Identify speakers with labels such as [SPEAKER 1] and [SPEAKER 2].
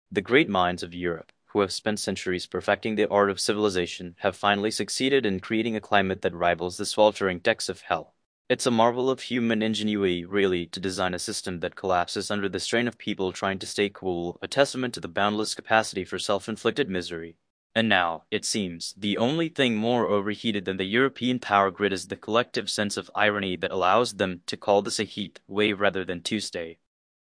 [SPEAKER 1] The great minds of Europe, who have spent centuries perfecting the art of civilization, have finally succeeded in creating a climate that rivals the sweltering depths of hell. It's a marvel of human ingenuity, really, to design a system that collapses under the strain of people trying to stay cool, a testament to the boundless capacity for self-inflicted misery. And now, it seems, the only thing more overheated than the European power grid is the collective sense of irony that allows them to call this a heat wave rather than Tuesday.